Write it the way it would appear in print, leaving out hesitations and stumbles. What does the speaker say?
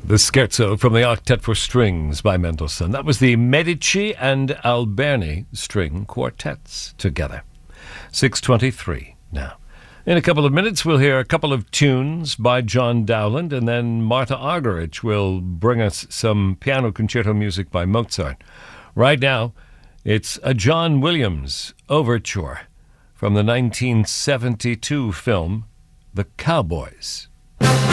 The Scherzo from the Octet for Strings by Mendelssohn. That was the Medici and Alberni string quartets together. 6:23 now. In a couple of minutes, we'll hear a couple of tunes by John Dowland, and then Martha Argerich will bring us some piano concerto music by Mozart. Right now, it's a John Williams overture from the 1972 film, The Cowboys.